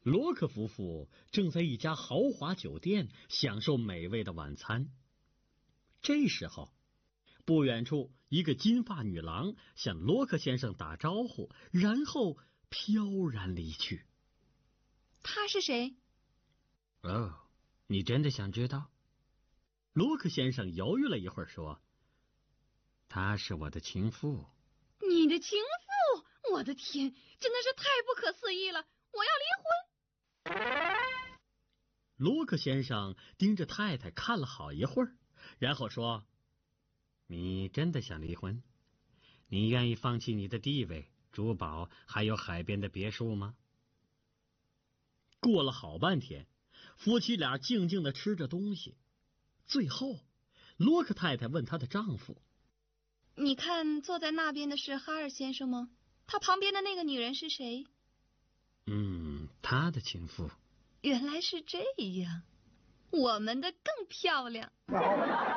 罗克夫妇正在一家豪华酒店享受美味的晚餐。这时候，不远处一个金发女郎向罗克先生打招呼，然后飘然离去。 她是谁？ 哦，你真的想知道？罗克先生犹豫了一会儿说：“她是我的情妇。” 你的情妇？我的天，真的是太不可思议了！我要离婚。 罗克先生盯着太太看了好一会儿，然后说：“你真的想离婚？你愿意放弃你的地位、珠宝，还有海边的别墅吗？”过了好半天，夫妻俩静静地吃着东西。最后，罗克太太问她的丈夫：“ 你看坐在那边的是哈尔先生吗？他旁边的那个女人是谁？”“ 他的情妇。”“ 原来是这样，我们的更漂亮。”